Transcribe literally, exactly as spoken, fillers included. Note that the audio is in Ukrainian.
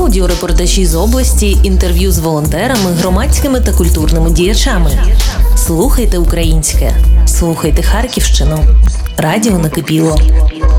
аудіорепортажі з області, інтерв'ю з волонтерами, громадськими та культурними діячами. Слухайте українське, слухайте Харківщину. Радіо Накипіло.